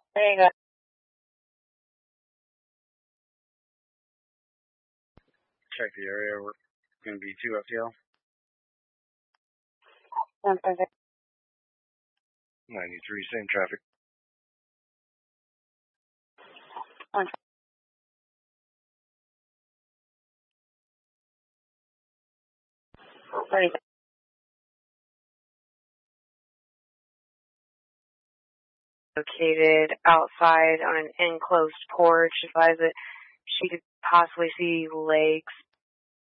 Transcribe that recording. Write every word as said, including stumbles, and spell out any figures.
There you go. Check the area. We're going to be two F T L. Sounds perfect. ninety-three, same traffic. On. thirty. Located outside on an enclosed porch. Advise that she could possibly see legs